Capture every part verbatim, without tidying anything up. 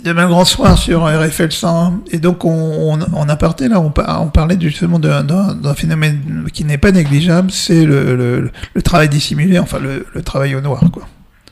Demain grand soir sur R F L cent un. Et donc, on, on, on a parté là, on, on parlait justement d'un, d'un, d'un phénomène qui n'est pas négligeable, c'est le, le, le travail dissimulé, enfin le, le travail au noir, quoi.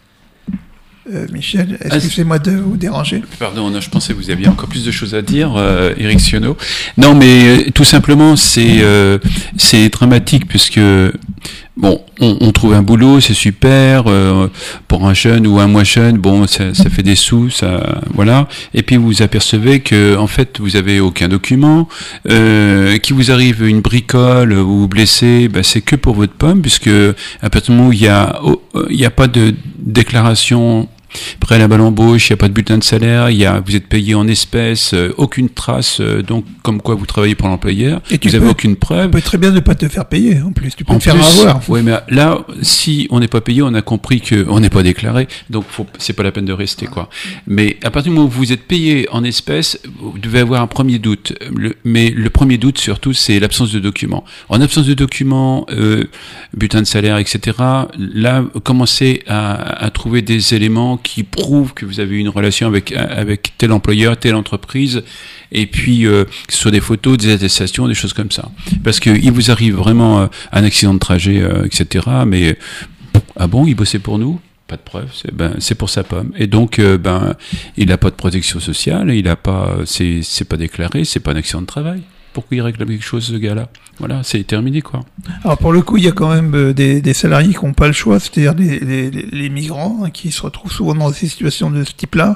Euh, Michel, excusez-moi de vous déranger. Pardon, non, je pensais que vous aviez encore plus de choses à dire, euh, Éric Siono. Non, mais euh, tout simplement, c'est euh, c'est dramatique puisque bon, on, on trouve un boulot, c'est super euh, pour un jeune ou un moins jeune. Bon, ça, ça fait des sous, ça, voilà. Et puis vous apercevez que en fait, vous avez aucun document, euh, qu'il vous arrive une bricole ou vous blessez, ben, c'est que pour votre pomme, puisque à partir du moment où il y a il y a pas de déclaration préalable à l'embauche, il n'y a pas de bulletin de salaire, il y a, vous êtes payé en espèces, euh, aucune trace, euh, donc comme quoi vous travaillez pour l'employeur, et vous n'avez aucune preuve. Tu peux très bien ne pas te faire payer, en plus, tu peux en te faire plus, avoir. Oui, mais là, si on n'est pas payé, on a compris qu'on n'est pas déclaré, donc faut, c'est pas la peine de rester, quoi. Mais à partir du moment où vous êtes payé en espèces, vous devez avoir un premier doute, le, mais le premier doute surtout, c'est l'absence de documents. En absence de documents, euh, bulletin de salaire, et cetera, là, commencez à, à trouver des éléments qui prouvent que vous avez une relation avec avec tel employeur, telle entreprise, et puis euh, que ce soit des photos, des attestations, des choses comme ça. Parce que il vous arrive vraiment euh, un accident de trajet, euh, et cetera. Mais ah bon, il bossait pour nous? Pas de preuve. C'est, ben c'est pour sa pomme. Et donc euh, ben il n'a pas de protection sociale, il a pas, c'est c'est pas déclaré, c'est pas un accident de travail. Pourquoi il réclame quelque chose, ce gars-là? Voilà, c'est terminé, quoi. Alors, pour le coup, il y a quand même euh, des, des salariés qui n'ont pas le choix, c'est-à-dire les, les, les migrants, hein, qui se retrouvent souvent dans ces situations de ce type-là.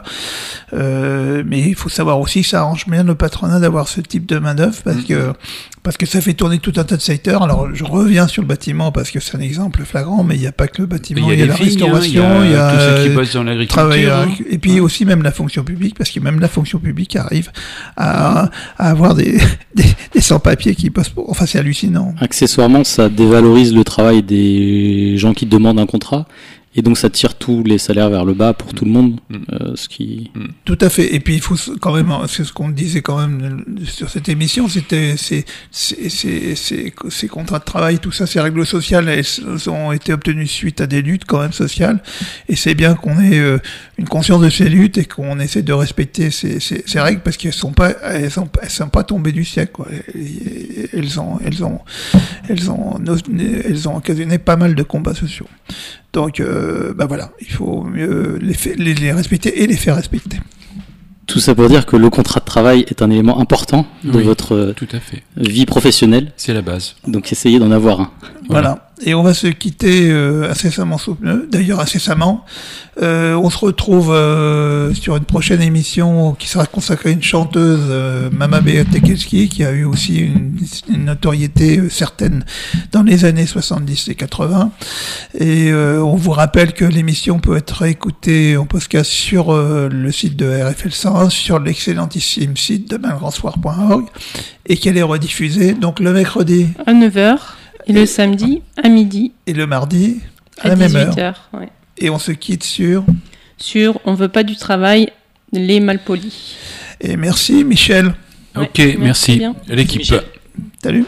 Euh, mais il faut savoir aussi que ça arrange bien le patronat d'avoir ce type de main-d'œuvre, parce mmh. que parce que ça fait tourner tout un tas de secteurs. Alors, je reviens sur le bâtiment, parce que c'est un exemple flagrant, mais il n'y a pas que le bâtiment, il y a, il y a la vignes, restauration, il y a, tous ceux qui bossent dans l'agriculture. Hein. Et puis aussi même la fonction publique, parce que même la fonction publique arrive à, à avoir des, des, des sans-papiers qui bossent pour... Enfin, c'est hallucinant. Accessoirement, ça dévalorise le travail des gens qui demandent un contrat. Et donc ça tire tous les salaires vers le bas pour tout le monde, mmh. euh, ce qui... Tout à fait. Et puis il faut quand même, c'est ce qu'on disait quand même sur cette émission, c'était ces ces ces ces ces contrats de travail, tout ça, ces règles sociales, elles ont été obtenues suite à des luttes quand même sociales. Et c'est bien qu'on ait euh, une conscience de ces luttes et qu'on essaie de respecter ces ces, ces règles, parce qu'elles sont pas elles sont elles sont pas tombées du ciel, quoi. Elles ont elles ont elles ont elles ont occasionné pas mal de combats sociaux. Donc, euh, bah voilà, il faut mieux les, fa- les, les respecter et les faire respecter. Tout ça pour dire que le contrat de travail est un élément important de oui, votre tout à fait. vie professionnelle. C'est la base. Donc, essayez d'en avoir un. Voilà. voilà. Et on va se quitter euh, incessamment sous pneu. D'ailleurs, incessamment. Euh, on se retrouve euh, sur une prochaine émission qui sera consacrée à une chanteuse, euh, Mama Bea Tekelski, qui a eu aussi une, une notoriété euh, certaine dans les années soixante-dix et quatre-vingts. Et euh, on vous rappelle que l'émission peut être écoutée en podcast sur euh, le site de R F L cent un, sur l'excellentissime site de demain grand soir point org, et qu'elle est rediffusée donc le mercredi à neuf heures. Et le samedi à midi. Et le mardi à, à la même heure. Ouais. Et on se quitte sur Sur On veut pas du travail, les malpolis. Et merci Michel. Ouais, ok, merci. merci. L'équipe. Michel. Salut.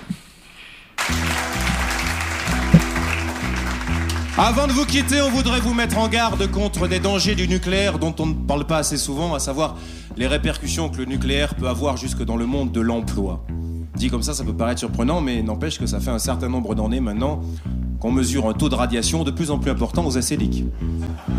Avant de vous quitter, on voudrait vous mettre en garde contre des dangers du nucléaire dont on ne parle pas assez souvent, à savoir les répercussions que le nucléaire peut avoir jusque dans le monde de l'emploi. Dit comme ça, ça peut paraître surprenant, mais n'empêche que ça fait un certain nombre d'années maintenant qu'on mesure un taux de radiation de plus en plus important aux acédiques.